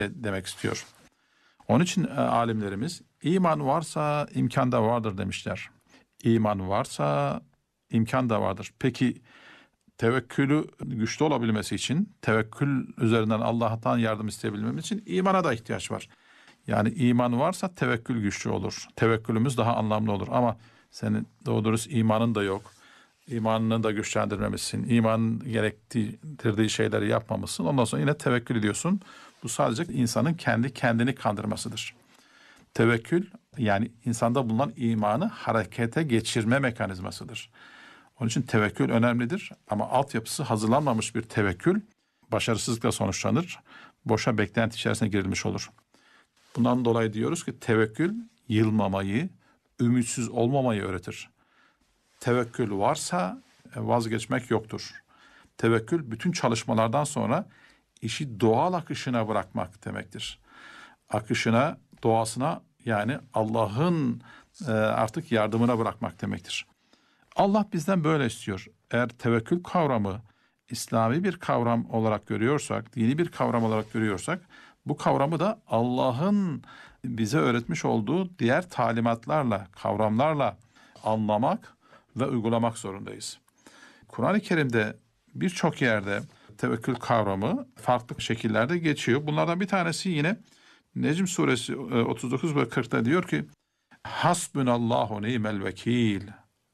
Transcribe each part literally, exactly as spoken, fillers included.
demek istiyor. Onun için e, alimlerimiz iman varsa imkan da vardır demişler. İman varsa imkan da vardır. Peki tevekkülü güçlü olabilmesi için, tevekkül üzerinden Allah'tan yardım isteyebilmemiz için imana da ihtiyaç var. Yani iman varsa tevekkül güçlü olur. Tevekkülümüz daha anlamlı olur. Ama senin doğru dürüst imanın da yok. İmanını da güçlendirmemişsin. İmanın gerektirdiği şeyleri yapmamışsın. Ondan sonra yine tevekkül ediyorsun. Bu sadece insanın kendi kendini kandırmasıdır. Tevekkül yani insanda bulunan imanı harekete geçirme mekanizmasıdır. Onun için tevekkül önemlidir ama altyapısı hazırlanmamış bir tevekkül başarısızlıkla sonuçlanır. Boşa beklenti içerisine girilmiş olur. Bundan dolayı diyoruz ki tevekkül yılmamayı, ümitsiz olmamayı öğretir. Tevekkül varsa vazgeçmek yoktur. Tevekkül bütün çalışmalardan sonra işi doğal akışına bırakmak demektir. Akışına, doğasına yani Allah'ın e, artık yardımına bırakmak demektir. Allah bizden böyle istiyor. Eğer tevekkül kavramı İslami bir kavram olarak görüyorsak, dini bir kavram olarak görüyorsak, bu kavramı da Allah'ın bize öğretmiş olduğu diğer talimatlarla, kavramlarla anlamak ve uygulamak zorundayız. Kur'an-ı Kerim'de birçok yerde tevekkül kavramı farklı şekillerde geçiyor. Bunlardan bir tanesi yine Necm suresi otuz dokuz ve kırkta diyor ki Hasbunallahu ni'mel vekil.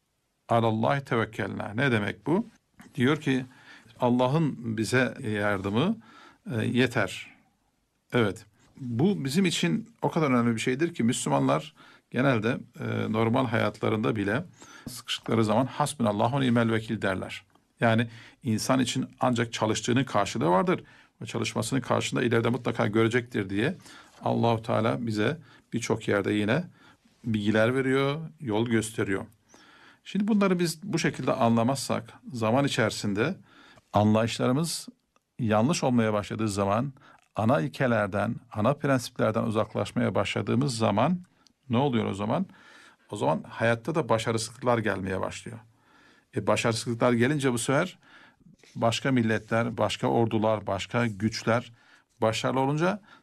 Alallahi tevekkelna. Ne demek bu? Diyor ki Allah'ın bize yardımı e, yeter. Evet. Bu bizim için o kadar önemli bir şeydir ki Müslümanlar genelde e, normal hayatlarında bile sıkıştıkları zaman hasbunallahu ni'mel vekil derler. Yani insan için ancak çalıştığının karşılığı vardır ve çalışmasının karşılığında ileride mutlaka görecektir diye Allahu Teala bize birçok yerde yine bilgiler veriyor, yol gösteriyor. Şimdi bunları biz bu şekilde anlamazsak zaman içerisinde anlayışlarımız yanlış olmaya başladığı zaman ana ilkelerden, ana prensiplerden uzaklaşmaya başladığımız zaman ne oluyor o zaman? O zaman hayatta da başarısızlıklar gelmeye başlıyor. E başarısızlıklar gelince bu sefer başka milletler, başka ordular, başka güçler başarılı olunca